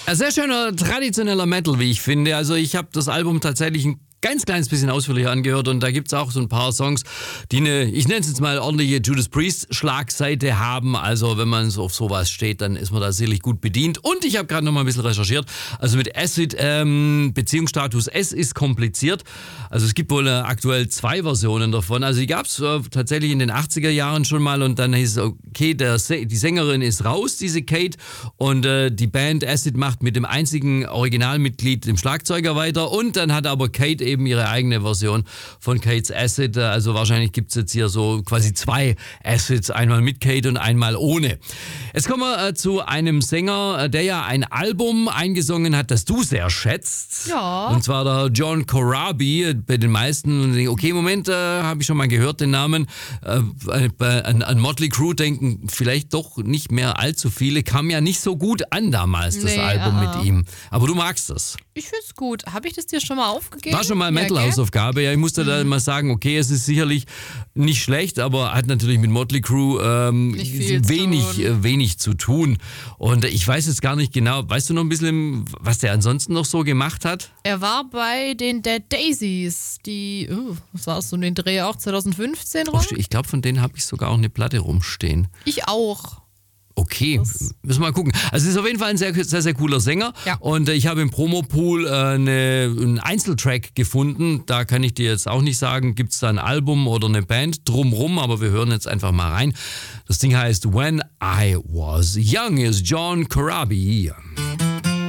Ein sehr schöner, traditioneller Metal, wie ich finde. Also ich habe das Album tatsächlich ein ganz kleines bisschen ausführlicher angehört und da gibt es auch so ein paar Songs, die ich nenne es jetzt mal ordentliche Judas Priest Schlagseite haben. Also wenn man so auf sowas steht, dann ist man da sicherlich gut bedient. Und ich habe gerade noch mal ein bisschen recherchiert. Also mit Acid, Beziehungsstatus S ist kompliziert. Also es gibt wohl aktuell 2 Versionen davon. Also die gab es tatsächlich in den 80er Jahren schon mal und dann hieß es, okay, die Sängerin ist raus, diese Kate, und die Band Acid macht mit dem einzigen Originalmitglied, dem Schlagzeuger, weiter, und dann hat aber Kate eben ihre eigene Version von Kate's Acid. Also wahrscheinlich gibt es jetzt hier so quasi 2 Acids, einmal mit Kate und einmal ohne. Jetzt kommen wir zu einem Sänger, der ja ein Album eingesungen hat, das du sehr schätzt. Ja. Und zwar der John Corabi. Bei den meisten, okay, Moment, habe ich schon mal gehört den Namen. An Motley Crue denken vielleicht doch nicht mehr allzu viele. Kam ja nicht so gut an damals, das Album mit ihm. Aber du magst das. Ich finde es gut. Habe ich das dir schon mal aufgegeben? War schon mal Metal-Hausaufgabe. Ja, ich musste da mal sagen, okay, es ist sicherlich nicht schlecht, aber hat natürlich mit Motley Crue wenig zu tun. Und ich weiß jetzt gar nicht genau, weißt du noch ein bisschen, was der ansonsten noch so gemacht hat? Er war bei den Dead Daisies, die, was war es, so den Dreh auch 2015 rum? Ich glaube, von denen habe ich sogar auch eine Platte rumstehen. Ich auch. Okay, müssen wir mal gucken. Also es ist auf jeden Fall ein sehr, sehr, sehr cooler Sänger. Ja. Und ich habe im Promopool einen Einzeltrack gefunden. Da kann ich dir jetzt auch nicht sagen, gibt es da ein Album oder eine Band drumrum, aber wir hören jetzt einfach mal rein. Das Ding heißt When I Was Young, ist John Corabi.